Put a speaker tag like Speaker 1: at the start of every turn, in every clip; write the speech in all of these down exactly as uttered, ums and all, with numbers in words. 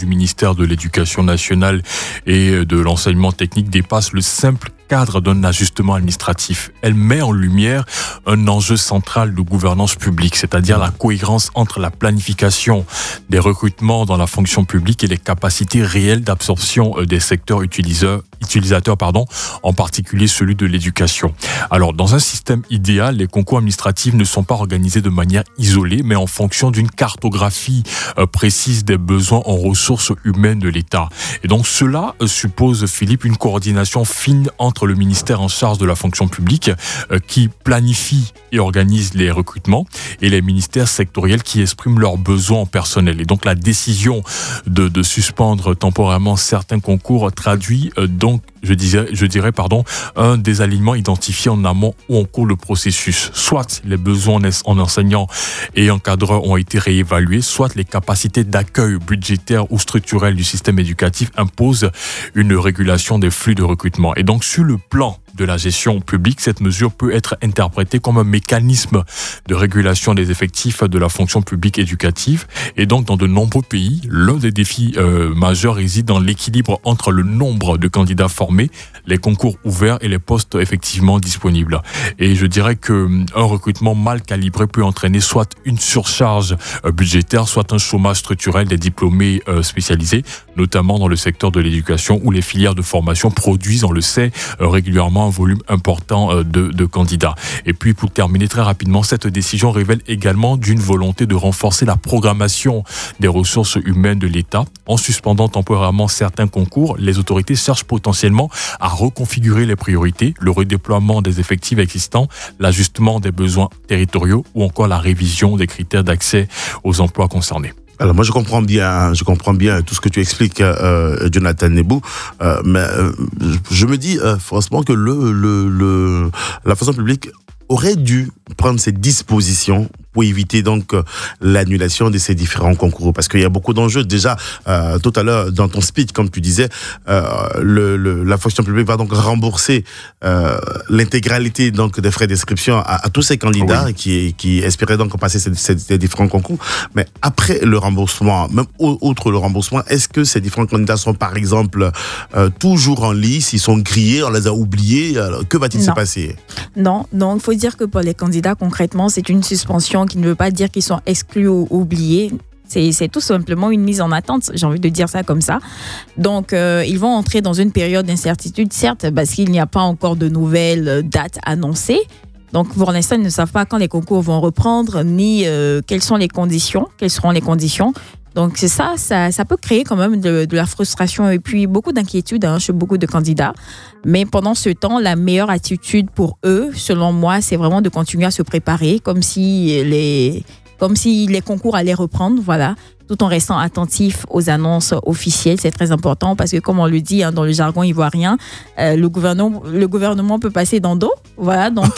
Speaker 1: ministère de l'Éducation nationale et de l'enseignement technique dépasse le simple cadre d'un ajustement administratif. Elle met en lumière un enjeu central de gouvernance publique, c'est-à-dire la cohérence entre la planification des recrutements dans la fonction publique et les capacités réelles d'absorption des secteurs utilisateurs, utilisateurs pardon, en particulier celui de l'éducation. Alors, dans un système idéal, les concours administratifs ne sont pas organisés de manière isolée, mais en fonction d'une cartographie euh, précise des besoins en ressources humaines de l'État. Et donc, cela euh, suppose, Philippe, une coordination fine entre le ministère en charge de la fonction publique euh, qui planifie et organise les recrutements et les ministères sectoriels qui expriment leurs besoins en personnel. Et donc, la décision de, de suspendre temporairement certains concours traduit euh, donc, je dirais, je dirais pardon, un désalignement identifié en amont ou en cours de processus. Soit les besoins en enseignants et encadreurs ont été réévalués, soit les capacités d'accueil budgétaire ou structurelles du système éducatif imposent une régulation des flux de recrutement. Et donc, sur le plan de la gestion publique, cette mesure peut être interprétée comme un mécanisme de régulation des effectifs de la fonction publique éducative. Et donc, dans de nombreux pays, l'un des défis euh, majeurs réside dans l'équilibre entre le nombre de candidats formés, les concours ouverts et les postes effectivement disponibles. Et je dirais qu'un recrutement mal calibré peut entraîner soit une surcharge euh, budgétaire, soit un chômage structurel des diplômés euh, spécialisés, notamment dans le secteur de l'éducation où les filières de formation produisent, on le sait, euh, régulièrement un volume important de, de candidats. Et puis, pour terminer très rapidement, cette décision révèle également d'une volonté de renforcer la programmation des ressources humaines de l'État. En suspendant temporairement certains concours, les autorités cherchent potentiellement à reconfigurer les priorités, le redéploiement des effectifs existants, l'ajustement des besoins territoriaux ou encore la révision des critères d'accès aux emplois concernés.
Speaker 2: Alors moi je comprends bien, je comprends bien tout ce que tu expliques, euh, Jonathan Nebou, euh, mais euh, je me dis euh, franchement que le, le, le, la fonction publique aurait dû prendre ses dispositions pour éviter donc euh, l'annulation de ces différents concours, parce qu'il y a beaucoup d'enjeux. Déjà, euh, tout à l'heure dans ton speech, comme tu disais, euh, le, le, la fonction publique va donc rembourser euh, l'intégralité donc des frais d'inscription à, à tous ces candidats oui. qui, qui espéraient donc passer ces, ces, ces différents concours. Mais après le remboursement, même outre le remboursement, est-ce que ces différents candidats sont par exemple euh, toujours en lice, ils sont grillés, on les a oubliés, alors, que va-t-il
Speaker 3: non.
Speaker 2: se passer?
Speaker 3: Non, donc il faut dire que pour les candidats, concrètement, c'est une suspension qui ne veut pas dire qu'ils sont exclus ou oubliés. C'est, c'est tout simplement une mise en attente, j'ai envie de dire ça comme ça. Donc, euh, ils vont entrer dans une période d'incertitude, certes, parce qu'il n'y a pas encore de nouvelles dates annoncées. Donc, pour l'instant, ils ne savent pas quand les concours vont reprendre, ni euh, quelles sont les conditions, quelles seront les conditions. Donc, c'est ça, ça, ça peut créer quand même de, de la frustration et puis beaucoup d'inquiétude hein, chez beaucoup de candidats. Mais pendant ce temps, la meilleure attitude pour eux, selon moi, c'est vraiment de continuer à se préparer comme si les, comme si les concours allaient reprendre, voilà, tout en restant attentif aux annonces officielles. C'est très important parce que, comme on le dit hein, dans le jargon ivoirien, euh, le gouvernement, le gouvernement peut passer dans le dos. Voilà, donc...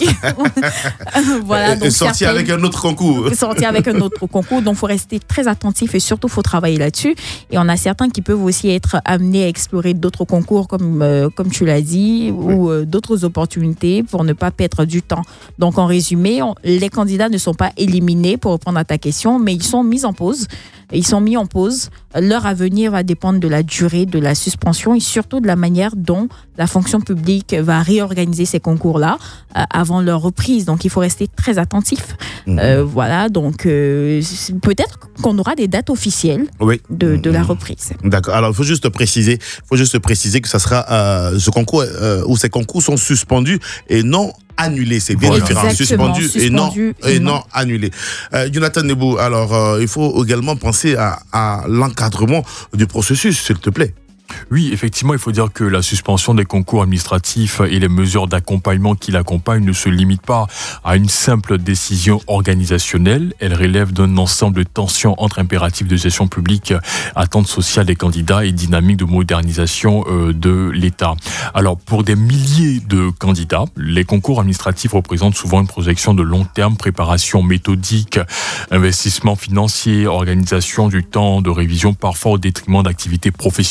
Speaker 2: voilà, donc sortir avec un autre concours.
Speaker 3: Sortir avec un autre concours. Donc, il faut rester très attentif et surtout, il faut travailler là-dessus. Et on a certains qui peuvent aussi être amenés à explorer d'autres concours, comme, euh, comme tu l'as dit, oui. ou euh, d'autres opportunités pour ne pas perdre du temps. Donc, en résumé, on, les candidats ne sont pas éliminés, pour répondre à ta question, mais ils sont mis en pause. Ils sont mis en pause. Leur avenir va dépendre de la durée de la suspension et surtout de la manière dont la fonction publique va réorganiser ces concours-là euh, avant leur reprise. Donc, il faut rester très attentif. Mmh. Euh, voilà, donc euh, peut-être qu'on aura des dates officielles oui. de, de mmh. la reprise.
Speaker 2: D'accord. Alors, il faut juste préciser, faut juste préciser que ça sera euh, ce concours euh, où ces concours sont suspendus et non annulé, c'est bien
Speaker 3: voilà.
Speaker 2: différent, suspendu,
Speaker 3: suspendu
Speaker 2: et non,
Speaker 3: et
Speaker 2: et
Speaker 3: non.
Speaker 2: non annulé. Euh, Jonathan Nebou, alors euh, il faut également penser à, à l'encadrement du processus, s'il te plaît.
Speaker 1: Oui, effectivement, il faut dire que la suspension des concours administratifs et les mesures d'accompagnement qui l'accompagnent ne se limitent pas à une simple décision organisationnelle. Elle relève d'un ensemble de tensions entre impératifs de gestion publique, attentes sociales des candidats et dynamique de modernisation euh, de l'État. Alors, pour des milliers de candidats, les concours administratifs représentent souvent une projection de long terme, préparation méthodique, investissement financier, organisation du temps de révision, parfois au détriment d'activités professionnelles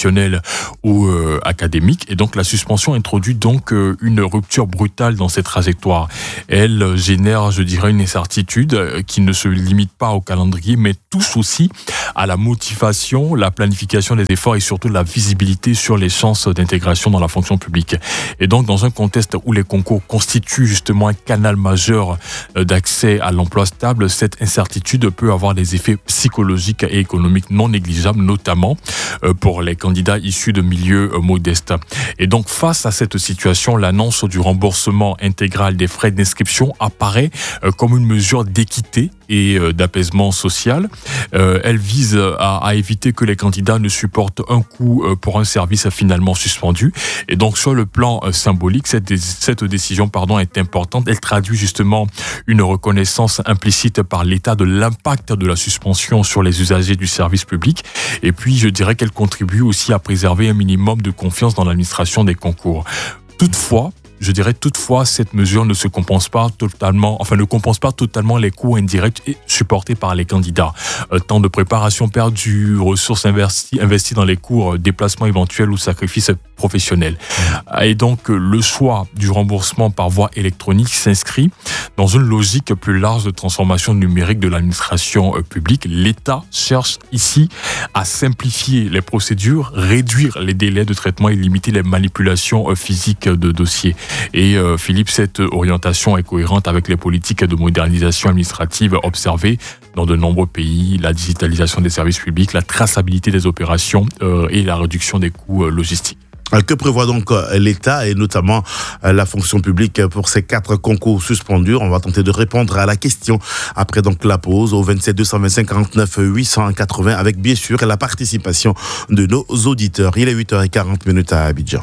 Speaker 1: ou euh, académiques. Et donc la suspension introduit donc euh, une rupture brutale dans cette trajectoire. Elle euh, génère, je dirais, une incertitude euh, qui ne se limite pas au calendrier, mais touche aussi à la motivation, la planification des efforts et surtout la visibilité sur les chances d'intégration dans la fonction publique. Et donc dans un contexte où les concours constituent justement un canal majeur euh, d'accès à l'emploi stable, cette incertitude peut avoir des effets psychologiques et économiques non négligeables, notamment euh, pour les candidats issus de milieux euh, modestes. Et donc face à cette situation, l'annonce du remboursement intégral des frais d'inscription apparaît euh, comme une mesure d'équité et euh, d'apaisement social. Euh, elle vise à, à éviter que les candidats ne supportent un coût euh, pour un service finalement suspendu. Et donc sur le plan euh, symbolique, cette, dé- cette décision pardon, est importante. Elle traduit justement une reconnaissance implicite par l'État de l'impact de la suspension sur les usagers du service public. Et puis je dirais qu'elle contribue aussi à préserver un minimum de confiance dans l'administration des concours. Toutefois, Je dirais toutefois, cette mesure ne se compense pas totalement, enfin ne compense pas totalement les coûts indirects et supportés par les candidats. Euh, temps de préparation perdu, ressources investies, investies dans les cours, déplacements éventuels ou sacrifices professionnels. Et donc, le choix du remboursement par voie électronique s'inscrit dans une logique plus large de transformation numérique de l'administration publique. L'État cherche ici à simplifier les procédures, réduire les délais de traitement et limiter les manipulations physiques de dossiers. Et euh, Philippe, cette orientation est cohérente avec les politiques de modernisation administrative observées dans de nombreux pays, la digitalisation des services publics, la traçabilité des opérations euh, et la réduction des coûts euh, logistiques.
Speaker 2: Que prévoit donc l'État et notamment la fonction publique pour ces quatre concours suspendus? On va tenter de répondre à la question après donc la pause au vingt-sept deux cent vingt-cinq quarante-neuf huit cent quatre-vingts avec bien sûr la participation de nos auditeurs. Il est huit heures quarante à Abidjan.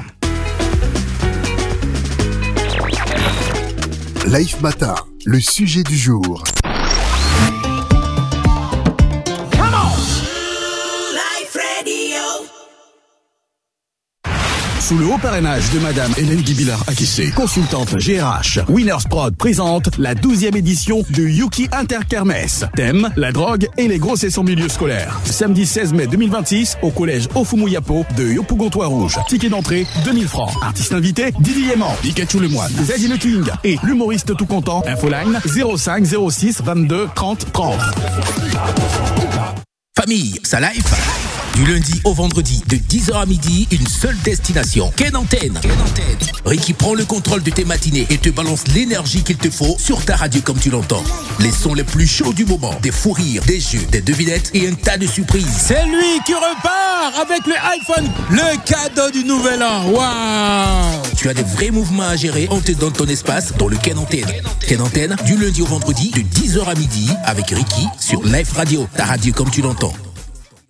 Speaker 4: Life Matin, le sujet du jour.
Speaker 5: Sous le haut parrainage de Madame Hélène Guibilard-Akissé, consultante G R H, Winners Prod présente la douzième édition de Yuki Interkermesse. Thème, la drogue et les grossesses en milieu scolaire. Samedi seize mai deux mille vingt-six au collège Ofumuyapo de Yopougontois Rouge. Ticket d'entrée deux mille francs. Artiste invité, Didier Aimant, Pikachu le Moine, Zeddy le King et l'humoriste tout content. Infoline zéro cinq zéro six vingt-deux trente trente.
Speaker 6: Famille, ça life. Du lundi au vendredi, de dix heures à midi, une seule destination. Ken Antenne. Ken Antenne. Ricky prend le contrôle de tes matinées et te balance l'énergie qu'il te faut sur ta radio comme tu l'entends. Les sons les plus chauds du moment, des fous rires, des jeux, des devinettes et un tas de surprises.
Speaker 7: C'est lui qui repart avec le iPhone, le cadeau du nouvel an. Waouh!
Speaker 6: Tu as des vrais mouvements à gérer, on te donne ton espace dans le Ken Antenne. Ken Antenne, du lundi au vendredi, de dix heures à midi, avec Ricky sur Life Radio, ta radio comme tu l'entends.